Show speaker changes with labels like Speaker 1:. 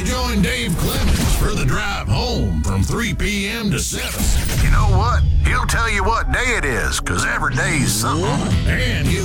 Speaker 1: you join Dave Clemens for the drive home from 3 p.m. to 7.
Speaker 2: You know what? He'll tell you what day it is, 'cause every day's something.
Speaker 1: And you